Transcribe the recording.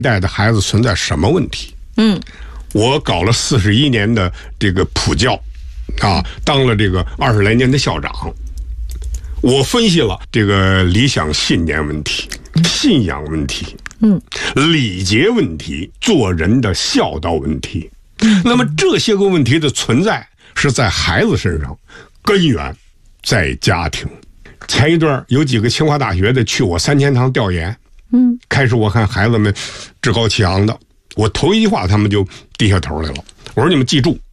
代的孩子存在什么问题？我搞了41年的这个普教，当了这个20来年的校长，我分析了这个理想信念问题、信仰问题、礼节问题、做人的孝道问题。那么这些个问题的存在是在孩子身上，根源在家庭。前一段有几个清华大学的去我3000堂调研，开始我看孩子们趾高气扬的，我头一句话他们就低下头来了。我说你们记住，